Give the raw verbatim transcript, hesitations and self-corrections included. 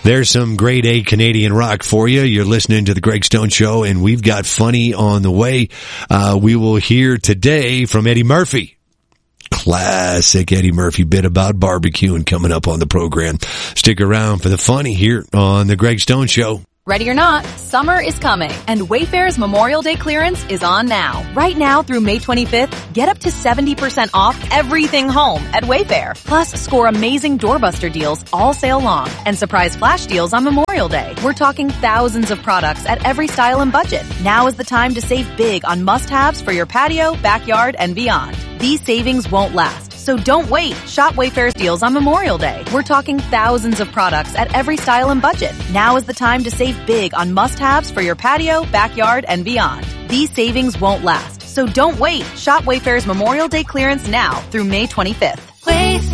There's some grade A Canadian rock for you. You're listening to the Greg Stone Show, and we've got funny on the way. Uh, we will hear today from Eddie Murphy. Classic Eddie Murphy bit about barbecuing coming up on the program. Stick around for the funny here on the Greg Stone Show. Ready or not, summer is coming, and Wayfair's Memorial Day clearance is on now. Right now through May twenty-fifth, get up to seventy percent off everything home at Wayfair. Plus, score amazing doorbuster deals all sale long and surprise flash deals on Memorial Day. We're talking thousands of products at every style and budget. Now is the time to save big on must-haves for your patio, backyard, and beyond. These savings won't last, so don't wait. Shop Wayfair's deals on Memorial Day. We're talking thousands of products at every style and budget. Now is the time to save big on must-haves for your patio, backyard, and beyond. These savings won't last, so don't wait. Shop Wayfair's Memorial Day clearance now through May twenty-fifth. Wayfair.